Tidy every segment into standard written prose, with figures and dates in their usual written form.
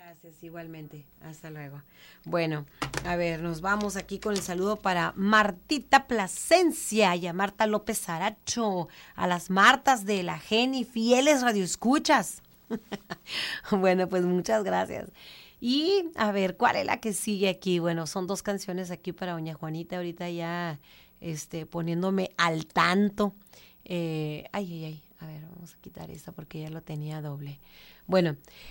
Gracias, igualmente. Hasta luego. Bueno, a ver, nos vamos aquí con el saludo para Martita Plasencia y a Marta López Aracho, a las Martas de la Geni, fieles radioescuchas. Bueno, pues muchas gracias. Y a ver, ¿cuál es la que sigue aquí? Bueno, son 2 canciones aquí para doña Juanita, ahorita ya poniéndome al tanto. A ver, vamos a quitar esta porque ya lo tenía doble. Bueno,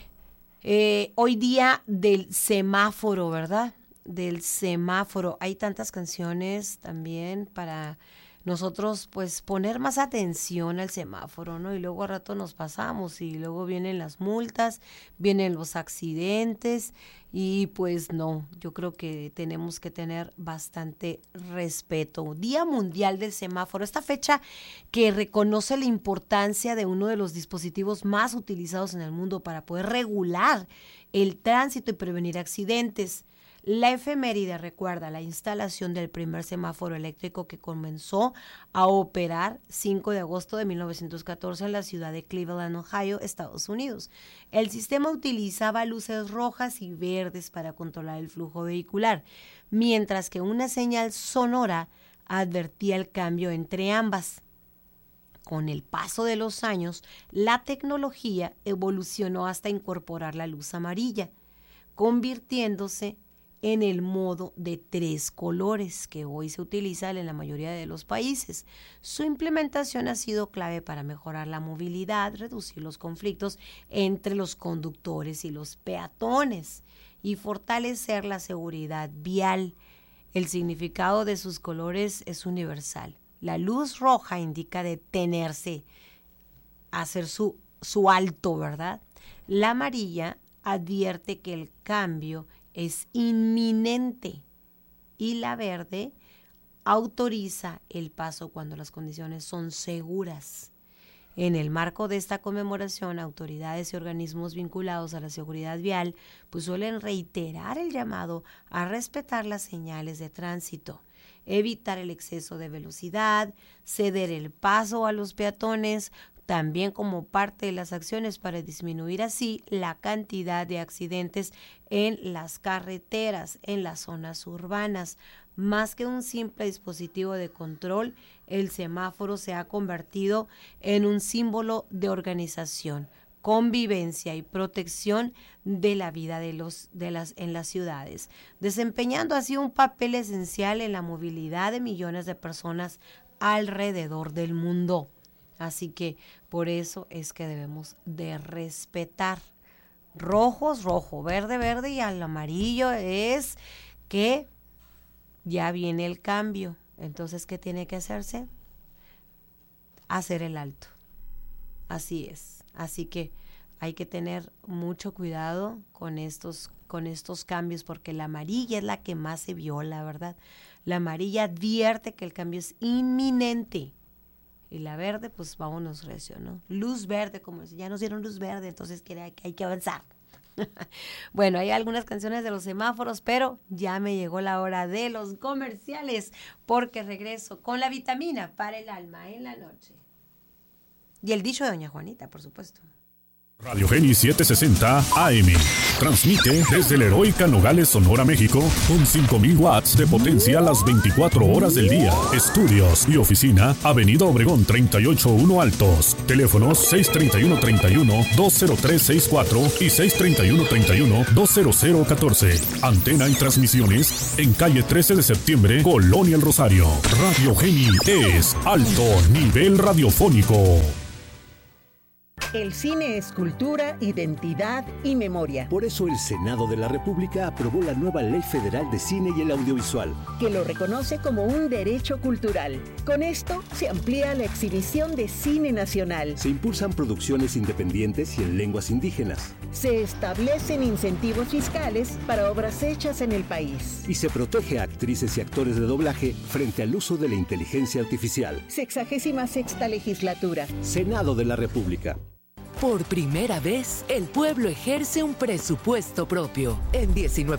hoy día del semáforo, ¿verdad? Del semáforo. Hay tantas canciones también para nosotros, pues, poner más atención al semáforo, ¿no? Y luego a rato nos pasamos y luego vienen las multas, vienen los accidentes y pues no, yo creo que tenemos que tener bastante respeto. Día Mundial del Semáforo, esta fecha que reconoce la importancia de uno de los dispositivos más utilizados en el mundo para poder regular el tránsito y prevenir accidentes. La efeméride recuerda la instalación del primer semáforo eléctrico que comenzó a operar 5 de agosto de 1914 en la ciudad de Cleveland, Ohio, Estados Unidos. El sistema utilizaba luces rojas y verdes para controlar el flujo vehicular, mientras que una señal sonora advertía el cambio entre ambas. Con el paso de los años, la tecnología evolucionó hasta incorporar la luz amarilla, convirtiéndose en el modo de 3 colores que hoy se utiliza en la mayoría de los países. Su implementación ha sido clave para mejorar la movilidad, reducir los conflictos entre los conductores y los peatones y fortalecer la seguridad vial. El significado de sus colores es universal. La luz roja indica detenerse, hacer su alto, ¿verdad? La amarilla advierte que el cambio es inminente y la verde autoriza el paso cuando las condiciones son seguras. En el marco de esta conmemoración, autoridades y organismos vinculados a la seguridad vial pues suelen reiterar el llamado a respetar las señales de tránsito, evitar el exceso de velocidad, ceder el paso a los peatones, también como parte de las acciones para disminuir así la cantidad de accidentes en las carreteras, en las zonas urbanas. Más que un simple dispositivo de control, el semáforo se ha convertido en un símbolo de organización, convivencia y protección de la vida en las ciudades, desempeñando así un papel esencial en la movilidad de millones de personas alrededor del mundo. Así que por eso es que debemos de respetar. Rojo es rojo, verde, verde y al amarillo es que ya viene el cambio. Entonces, ¿qué tiene que hacerse? Hacer el alto. Así es. Así que hay que tener mucho cuidado con estos cambios porque la amarilla es la que más se viola, ¿verdad? La amarilla advierte que el cambio es inminente. Y la verde, pues vámonos recio, ¿no? Luz verde, como ya nos dieron luz verde, entonces hay que avanzar. Bueno, hay algunas canciones de los semáforos, pero ya me llegó la hora de los comerciales, porque regreso con la vitamina para el alma en la noche. Y el dicho de doña Juanita, por supuesto. Radio Geni 760 AM. Transmite desde la heroica Nogales, Sonora, México, con 5,000 watts de potencia las 24 horas del día. Estudios y oficina, Avenida Obregón 381 Altos. Teléfonos 631-31-20364 y 631-31-20014. Antena y transmisiones en calle 13 de septiembre, Colonia El Rosario. Radio Geni es alto nivel radiofónico. El cine es cultura, identidad y memoria. Por eso el Senado de la República aprobó la nueva Ley Federal de Cine y el Audiovisual, que lo reconoce como un derecho cultural. Con esto se amplía la exhibición de cine nacional. Se impulsan producciones independientes y en lenguas indígenas. Se establecen incentivos fiscales para obras hechas en el país. Y se protege a actrices y actores de doblaje frente al uso de la inteligencia artificial. 66ª legislatura. Senado de la República. Por primera vez, el pueblo ejerce un presupuesto propio. En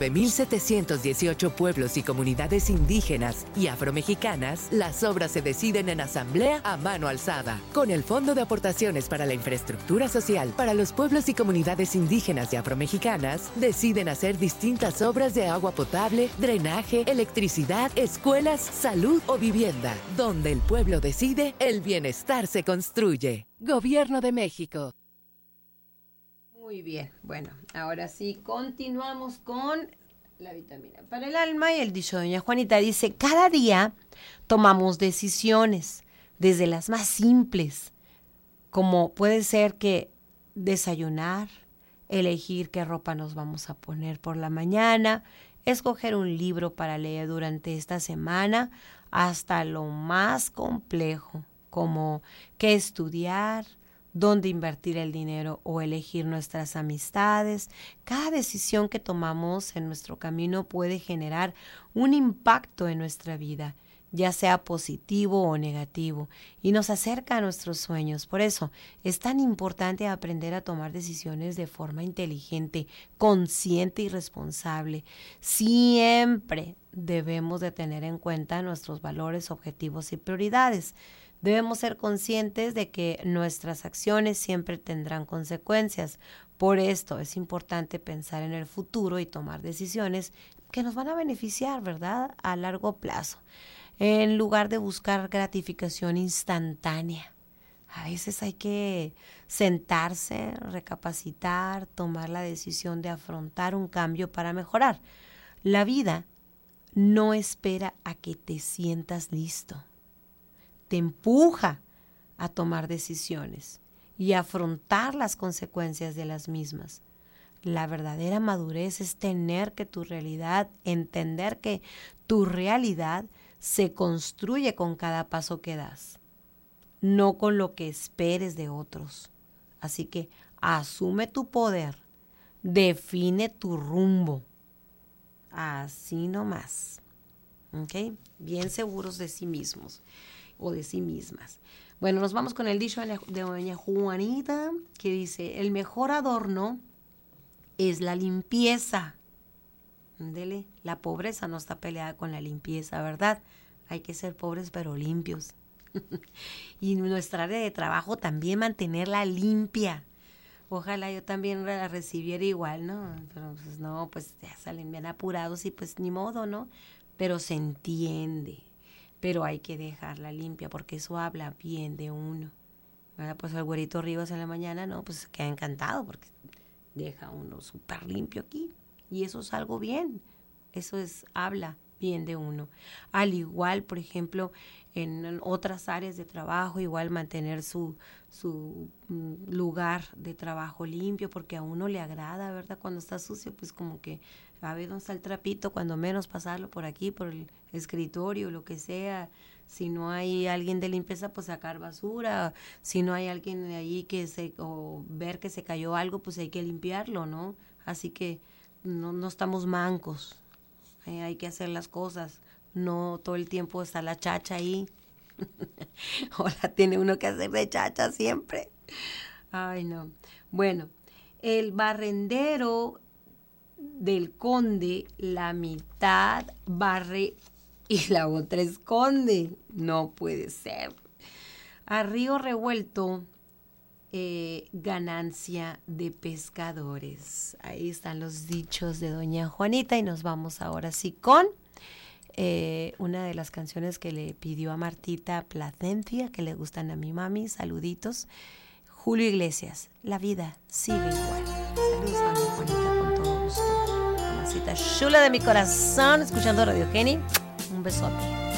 19.718 pueblos y comunidades indígenas y afromexicanas, las obras se deciden en asamblea a mano alzada. Con el Fondo de Aportaciones para la Infraestructura Social para los pueblos y comunidades indígenas y afromexicanas, deciden hacer distintas obras de agua potable, drenaje, electricidad, escuelas, salud o vivienda. Donde el pueblo decide, el bienestar se construye. Gobierno de México. Muy bien, bueno, ahora sí continuamos con la vitamina para el alma y el dicho de doña Juanita. Dice, cada día tomamos decisiones, desde las más simples, como puede ser que desayunar, elegir qué ropa nos vamos a poner por la mañana, escoger un libro para leer durante esta semana, hasta lo más complejo, como qué estudiar, dónde invertir el dinero o elegir nuestras amistades. Cada decisión que tomamos en nuestro camino puede generar un impacto en nuestra vida, ya sea positivo o negativo, y nos acerca a nuestros sueños. Por eso es tan importante aprender a tomar decisiones de forma inteligente, consciente y responsable. Siempre debemos de tener en cuenta nuestros valores, objetivos y prioridades. Debemos ser conscientes de que nuestras acciones siempre tendrán consecuencias. Por esto es importante pensar en el futuro y tomar decisiones que nos van a beneficiar, ¿verdad?, a largo plazo, en lugar de buscar gratificación instantánea. A veces hay que sentarse, recapacitar, tomar la decisión de afrontar un cambio para mejorar. La vida no espera a que te sientas listo. Te empuja a tomar decisiones y a afrontar las consecuencias de las mismas. La verdadera madurez es entender que tu realidad se construye con cada paso que das, no con lo que esperes de otros. Así que asume tu poder, define tu rumbo. Así nomás. ¿Ok? Bien seguros de sí mismos o de sí mismas. Bueno, nos vamos con el dicho de doña Juanita, que dice, el mejor adorno es la limpieza. Ándele, la pobreza no está peleada con la limpieza, ¿verdad? Hay que ser pobres pero limpios. Y nuestra área de trabajo también mantenerla limpia. Ojalá yo también la recibiera igual, ¿no? Pero pues no, pues ya salen bien apurados y pues ni modo, ¿no? Pero se entiende. Pero hay que dejarla limpia porque eso habla bien de uno. ¿Verdad? Pues el güerito Rivas en la mañana, no, pues queda encantado porque deja uno súper limpio aquí. Y eso es algo bien. Eso habla bien de uno. Al igual, por ejemplo, en otras áreas de trabajo, igual mantener su lugar de trabajo limpio porque a uno le agrada, ¿verdad? Cuando está sucio, pues como que a ver dónde está el trapito, cuando menos pasarlo por aquí, por el escritorio, lo que sea. Si no hay alguien de limpieza, pues sacar basura. Si no hay alguien ahí o ver que se cayó algo, pues hay que limpiarlo, ¿no? Así que no estamos mancos. Hay que hacer las cosas. No todo el tiempo está la chacha ahí. O la tiene uno que hacer de chacha siempre. Ay, no. Bueno, el barrendero del conde, la mitad barre y la otra esconde. No puede ser. A río revuelto, ganancia de pescadores. Ahí están los dichos de doña Juanita y nos vamos ahora sí con una de las canciones que le pidió a Martita Plasencia, que le gustan a mi mami. Saluditos. Julio Iglesias, la vida sigue igual. Saludos a doña Juanita con todo gusto. Mamacita chula de mi corazón, escuchando Radio Geni. Un besote.